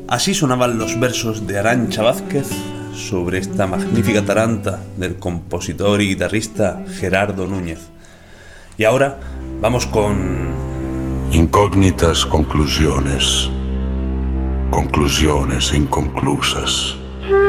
Así sonaban los versos de Arantxa Vázquez sobre esta magnífica taranta del compositor y guitarrista Gerardo Núñez. Y ahora vamos con... Incógnitas conclusiones. Conclusiones inconclusas.